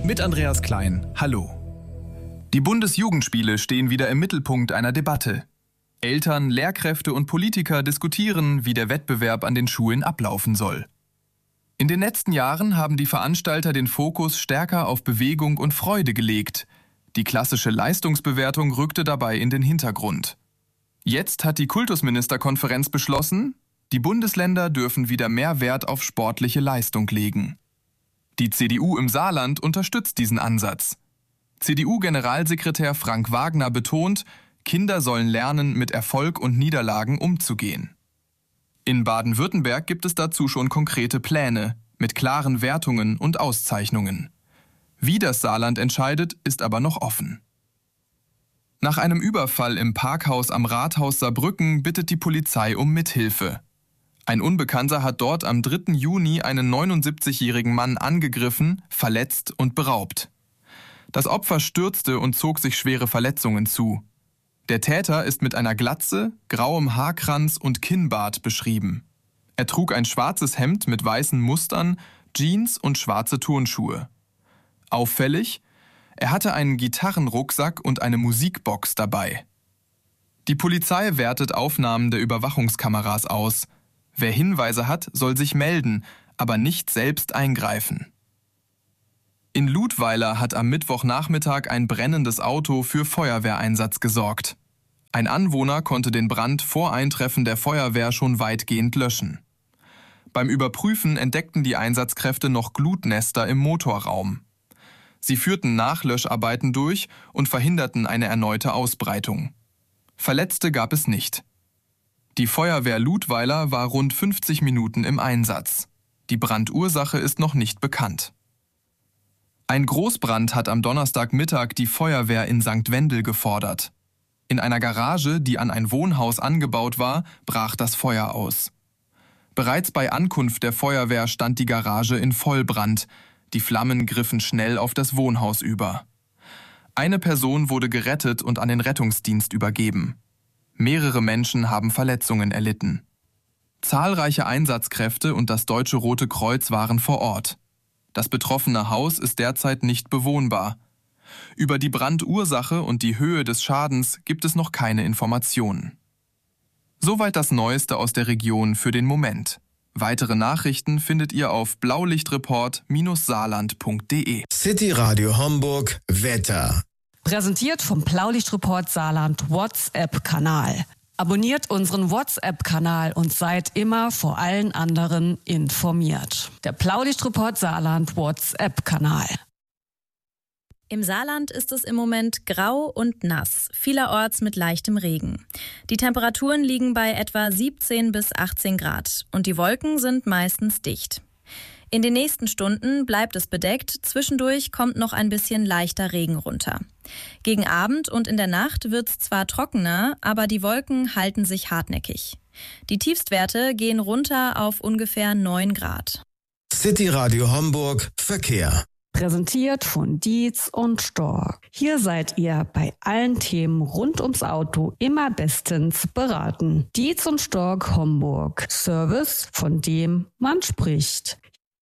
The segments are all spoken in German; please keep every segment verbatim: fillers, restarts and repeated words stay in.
Mit Andreas Klein. Hallo. Die Bundesjugendspiele stehen wieder im Mittelpunkt einer Debatte. Eltern, Lehrkräfte und Politiker diskutieren, wie der Wettbewerb an den Schulen ablaufen soll. In den letzten Jahren haben die Veranstalter den Fokus stärker auf Bewegung und Freude gelegt. Die klassische Leistungsbewertung rückte dabei in den Hintergrund. Jetzt hat die Kultusministerkonferenz beschlossen, die Bundesländer dürfen wieder mehr Wert auf sportliche Leistung legen. Die C D U im Saarland unterstützt diesen Ansatz. C D U-Generalsekretär Frank Wagner betont, Kinder sollen lernen, mit Erfolg und Niederlagen umzugehen. In Baden-Württemberg gibt es dazu schon konkrete Pläne mit klaren Wertungen und Auszeichnungen. Wie das Saarland entscheidet, ist aber noch offen. Nach einem Überfall im Parkhaus am Rathaus Saarbrücken bittet die Polizei um Mithilfe. Ein Unbekannter hat dort am dritten Juni einen neunundsiebzigjährigen Mann angegriffen, verletzt und beraubt. Das Opfer stürzte und zog sich schwere Verletzungen zu. Der Täter ist mit einer Glatze, grauem Haarkranz und Kinnbart beschrieben. Er trug ein schwarzes Hemd mit weißen Mustern, Jeans und schwarze Turnschuhe. Auffällig, er hatte einen Gitarrenrucksack und eine Musikbox dabei. Die Polizei wertet Aufnahmen der Überwachungskameras aus. Wer Hinweise hat, soll sich melden, aber nicht selbst eingreifen. In Ludweiler hat am Mittwochnachmittag ein brennendes Auto für Feuerwehreinsatz gesorgt. Ein Anwohner konnte den Brand vor Eintreffen der Feuerwehr schon weitgehend löschen. Beim Überprüfen entdeckten die Einsatzkräfte noch Glutnester im Motorraum. Sie führten Nachlöscharbeiten durch und verhinderten eine erneute Ausbreitung. Verletzte gab es nicht. Die Feuerwehr Ludweiler war rund fünfzig Minuten im Einsatz. Die Brandursache ist noch nicht bekannt. Ein Großbrand hat am Donnerstagmittag die Feuerwehr in Sankt Wendel gefordert. In einer Garage, die an ein Wohnhaus angebaut war, brach das Feuer aus. Bereits bei Ankunft der Feuerwehr stand die Garage in Vollbrand. Die Flammen griffen schnell auf das Wohnhaus über. Eine Person wurde gerettet und an den Rettungsdienst übergeben. Mehrere Menschen haben Verletzungen erlitten. Zahlreiche Einsatzkräfte und das Deutsche Rote Kreuz waren vor Ort. Das betroffene Haus ist derzeit nicht bewohnbar. Über die Brandursache und die Höhe des Schadens gibt es noch keine Informationen. Soweit das Neueste aus der Region für den Moment. Weitere Nachrichten findet ihr auf blaulichtreport Bindestrich saarland punkt de. City Radio Homburg Wetter. Präsentiert vom Blaulichtreport Saarland WhatsApp-Kanal. Abonniert unseren WhatsApp-Kanal und seid immer vor allen anderen informiert. Der Blaulichtreport Saarland WhatsApp-Kanal. Im Saarland ist es im Moment grau und nass, vielerorts mit leichtem Regen. Die Temperaturen liegen bei etwa siebzehn bis achtzehn Grad und die Wolken sind meistens dicht. In den nächsten Stunden bleibt es bedeckt, zwischendurch kommt noch ein bisschen leichter Regen runter. Gegen Abend und in der Nacht wird es zwar trockener, aber die Wolken halten sich hartnäckig. Die Tiefstwerte gehen runter auf ungefähr neun Grad. City Radio Homburg Verkehr. Präsentiert von Dietz und Stork. Hier seid ihr bei allen Themen rund ums Auto immer bestens beraten. Dietz und Stork Homburg. Service, von dem man spricht.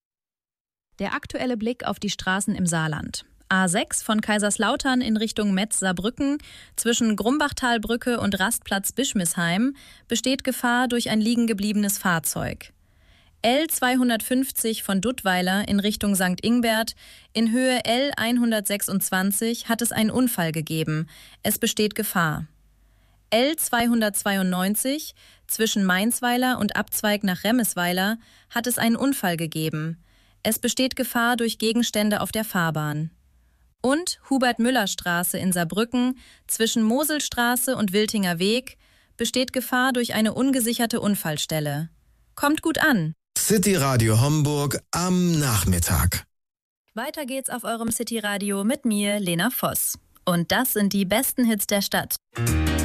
Der aktuelle Blick auf die Straßen im Saarland. A sechs von Kaiserslautern in Richtung Metz-Saarbrücken zwischen Grumbachtalbrücke und Rastplatz Bischmisheim besteht Gefahr durch ein liegengebliebenes Fahrzeug. L zweihundertfünfzig von Duttweiler in Richtung Sankt Ingbert in Höhe L hundertsechsundzwanzig hat es einen Unfall gegeben. Es besteht Gefahr. L zweihundertzweiundneunzig zwischen Mainzweiler und Abzweig nach Remmisweiler hat es einen Unfall gegeben. Es besteht Gefahr durch Gegenstände auf der Fahrbahn. Und Hubert-Müller-Straße in Saarbrücken zwischen Moselstraße und Wiltinger Weg besteht Gefahr durch eine ungesicherte Unfallstelle. Kommt gut an! City Radio Homburg am Nachmittag. Weiter geht's auf eurem City Radio mit mir, Lena Voss. Und das sind die besten Hits der Stadt.